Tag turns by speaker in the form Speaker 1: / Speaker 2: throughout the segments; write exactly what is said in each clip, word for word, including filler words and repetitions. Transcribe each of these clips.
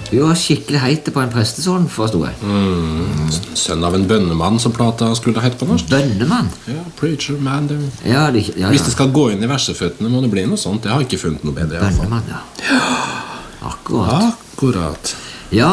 Speaker 1: Du var skikkelig heite på en prestesån, forstod jeg.
Speaker 2: Mm. Sønn av en bønnemann, som plata skulle hete på norsk.
Speaker 1: Bønnemann?
Speaker 2: Ja, preacher man. Det...
Speaker 1: Ja, det, ja, ja.
Speaker 2: Hvis det skal gå inn i verseføttene, må det bli noe sånt. Jeg har ikke funnet noe bedre.
Speaker 1: Bønnemann, ja. Akkurat.
Speaker 2: Akkurat.
Speaker 1: Ja.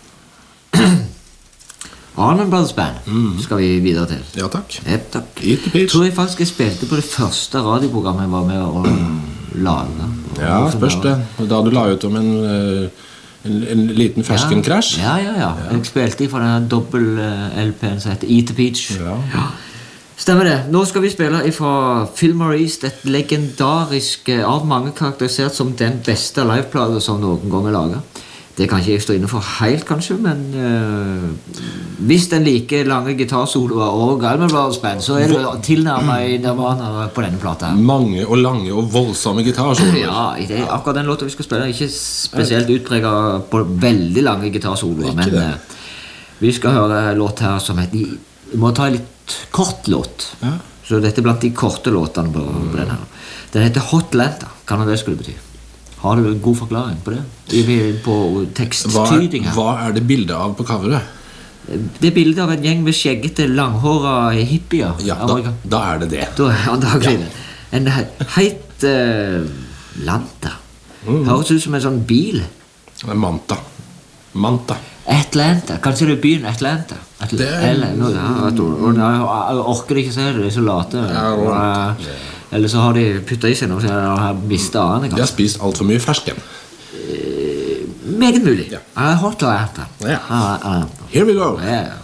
Speaker 1: Allman Brothers Band mm. skal vi videre til.
Speaker 2: Ja, takk.
Speaker 1: Yep, takk.
Speaker 2: Eat the pitch.
Speaker 1: Tror jeg faktisk jeg spilte på det første radioprogrammet jeg var med å lage.
Speaker 2: Ja, spørs det. Da du la ut om en, en, en liten ferskenkrasj.
Speaker 1: Ja, ja, ja, ja. Jeg spilte fra den dobbel-L P-en som heter Eat the Peach.
Speaker 2: Ja.
Speaker 1: Ja. Stemmer det. Nå skal vi spille fra Fillmore East, et legendarisk, av mange karakterisert som den beste liveplate som noen gang er laget. Det kan ikke jeg stå inne for helt, kanskje, men uh, hvis den like lange gitarsoloer og Allman Brothers Band, så er det tilnærmet i Nirvana på denne plata.
Speaker 2: Mange og lange og voldsomme gitarsoloer.
Speaker 1: Ja, det er akkurat den låten vi skal spille. Ikke spesielt utpreget på veldig lange gitarsoloer, men uh, vi skal høre en låt her som heter, vi må ta en litt kort låt. Ja. Så dette er blant de korte låtene på, mm. på den her. Den heter Hot Atlanta. Kan det skulle bety? Har du en god forklaring på det? På teksttyding her.
Speaker 2: Hva, hva er det bildet av på coveret?
Speaker 1: Det er bildet av en gjeng med skjeggete, langhåra hippier.
Speaker 2: Ja, da, da er det det.
Speaker 1: Da, antagelig det. En heit uh, Lanta. Mm. Høres ut som en sånn bil.
Speaker 2: Manta. Manta.
Speaker 1: Atlanta. Kanskje det er byen Atlanta? Atl det er... Eller, no, ja, jeg orker ikke se det, det er så late. Ja, og, uh, eller så har de puttet i seg noe, så har mistet annen.
Speaker 2: De har spist alt for mye fersken.
Speaker 1: Uh, meget mulig.
Speaker 2: Ja.
Speaker 1: Uh, hot Atlanta.
Speaker 2: Ja. Uh, uh, Here we go.
Speaker 1: Yeah.